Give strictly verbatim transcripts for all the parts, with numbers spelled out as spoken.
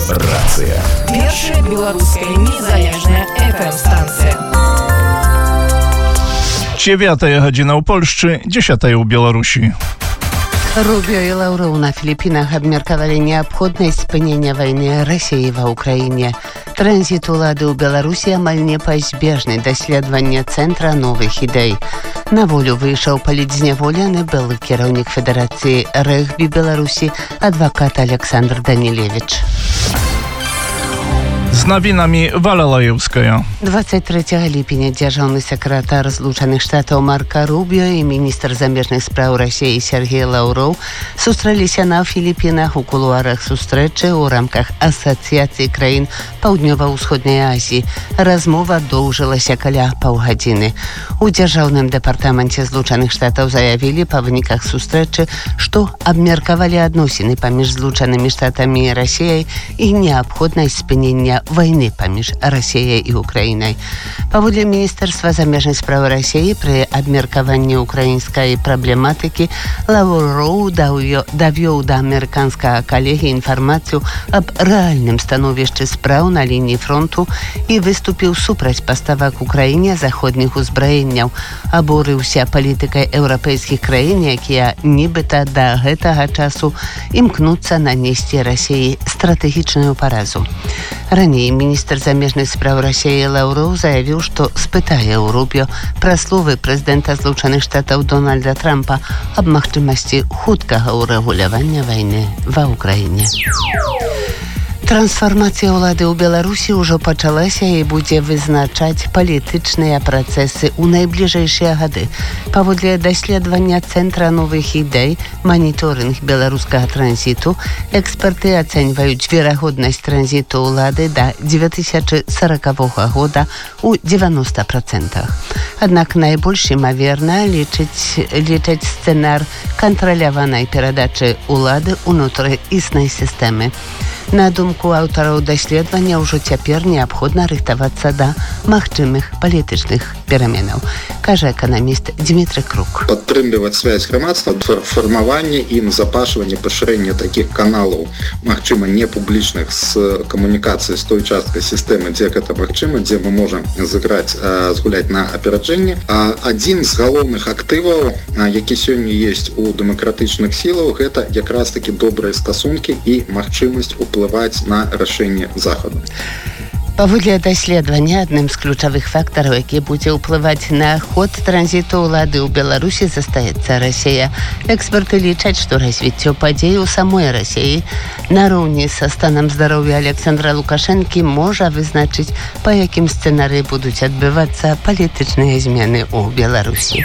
Рацыя. Першая беларуская незалежная эф эм-станцыя. Dziewiąta godzina w Polsce, dziesiąta w Białorusi. Рубио и Лавров на Филиппинах обмерковали необходимость спынения войны России в Украине. Транзит улады у Беларуси амаль непазбежны даследования Центра новых идей. На волю вышел политзняволены былы кіраўнік Федерации рэгби Беларуси, адвокат Александр Данилевич. Z nowinami Wala Lajewskaja. двадцать третьего липеня державный секретарь Злучаных Штатов Марко Рубио и министр замежных справ России Сергей Лавров сустрэліся на Філіппінах у кулуарах сустрэчы ў рамках Асацыяцыі краін Паўднёва-ўсходняй Азіі. Размова доўжылася каля паўгадзіны. У дзяржаўным дэпартаменце Злучаных Штатаў заявілі па выніках сустрэчы, што абмеркавалі адносіны паміж Злучанымі Штатамі і Расіяй і неабходнасць спынення войны паміж Россией и Украиной. Паводле Министерства замежных справ России при абмеркаванні украинской проблематики Лавров довел до американского коллеги информацию об реальном становішчы справ на линии фронту и выступил супраць поставок Украине заходних узброенняў, абурыўся палітыкай еўрапейскіх краін, якія нібыта до гэтага часу імкнуцца нанесці России стратегічную паразу. Ранее министр замежных справ России Лавров заявил, что спытае у Рубио пра словы президента Злучаных Штатов Дональда Трампа об магчымасці хуткага урэгулявання войны в Украине. Трансформацыя ўлады ў Беларусі ўжо пачалася і будзе вызначаць палітычныя працэсы ў найбліжэйшыя гады. Паводле даследавання Цэнтра новых ідэй «Маніторинг беларускага транзіту», эксперты ацэньваюць верагоднасць транзіту ўлады да две тысячи сорокового года ў девяноста процентах. Аднак найбольш імаверна лічыць, лічаць сцэнар кантраляванай перадачы ўлады ўнутры існай сістэмы. На думку аўтараў даследавання, ўжо цяпер неабходна рыхтавацца да магчымых палітычных пераменаў, кажа эканаміст Дмитрий Крук. Падтрымліваць связь грамадства, фармаванне і назапашванне пашырэння такіх каналаў, магчыма, не публічных, з камунікацыяй з той часткай сістэмы, дзе гэта магчыма, дзе мы можам зыграць, згуляць на апераджэнне. Адзін з галоўных актываў, які сёння ёсць у дэмакратычных сілах, гэта якраз такі добрыя стасункі і магчымасць уплываць на рашэнне Захаду. Паводле даследавання, адным з ключавых фактараў, які будзе ўплываць на ход транзіту ўлады ў Беларусі, застаецца Расія. Эксперты лічаць, што развіццё падзей у самой Расіі нароўні са станам здароўя Александра Лукашэнкі можа вызначыць, па якім сцэнарыі будуць адбывацца палітычныя змены ў Беларусі.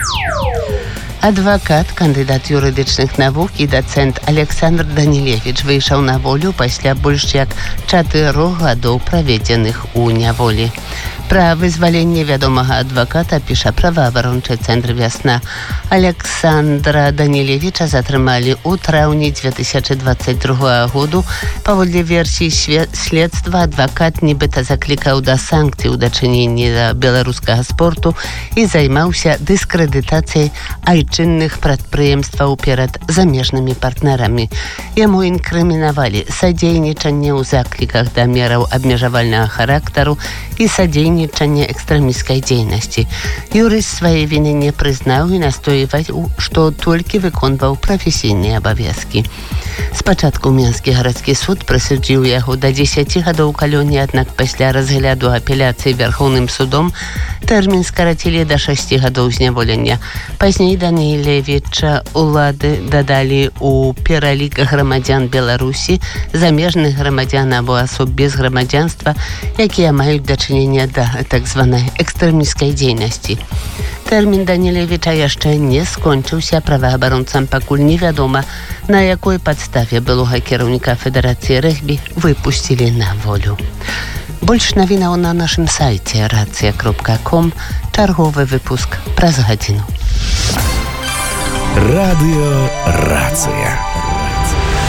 Адвакат, кандыдат юрыдычных навук і дацэнт Александр Данилевич выйшаў на волю пасля больш як чатырох гадоў праведзеных у няволі. Пра вызваленне вядомага адваката піша праваабарончы цэнтр «Вясна». Александра Данилевича затрымалі ў траўні две тысячи двадцать другого году. Паводле версіі следства, адвакат нібыта заклікаў да санкцый у дачыненні да беларускага спорту і займаўся дыскрэдытацыяй айчынных прадпрыемстваў перад замежнымі партнерамі. Яму інкрымінавалі садзейнічанне ў закліках да мераў абмежавальнага характару і садзейнічанне экстрэмісцкай дзейнасці. Юрыст свае віны не прызнаў і настойваць, што толькі выконваў прафесійныя абавязкі. Спачатку Мінскі гарадскі суд прысудзіў яго да дзесяці гадоў калоніі, аднак пасля разгляду апеляцыі Верхоўным судом тэрмін скарацілі да шасці гадоў зняволення. Пазней Данилевича улады дадалі ў пералік грамадзян Беларусі, замежных грамадзян або асоб без грамадзянства, якія маюць дачыненне да так званай экстрэмісцкай дзейнасці. Тэрмін Данилевича яшчэ не скончыўся. Праваабаронцам пакуль невядома, на якой падставе былога кіраўніка Федэрацыі рэгбі выпусцілі на волю. Больш навінаў на нашым сайце рацыя кропка ком. Чарговы выпуск праз гадзіну. Радыё Рацыя.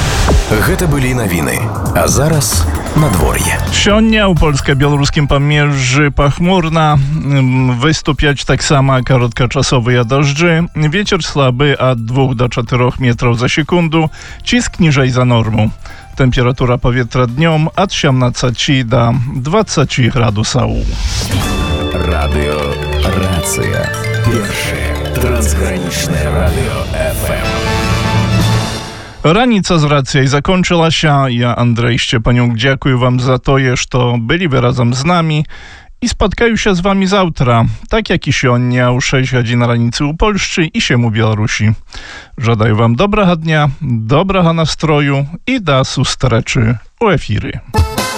Гэта былі навіны. А зараз надвор'е. Сёння ў польска-беларускім памежжы пахмурна, выступяць таксама кароткачасовыя дажджы, вецер слабы ад двух да чатырох метраў за секунду, ціск ніжэй за норму. Тэмпература паветра днём ад сямнаццаці да дваццаці градусаў. Радыё Рацыя. Першае трансгранічнае радыё эф эм. Раніца з рацыяй закончылася. Я, Андрэй Шчепанюк, дзякую вам за тое, што былі вы разам з намі і спаткаюся з вамі заўтра, так як і сёння ў шэсць гадзін раніцы ў Польшчы і сем у Беларусі. Жадаю вам добрага дня, добрага настрою і да сустрэчы ў эфіры.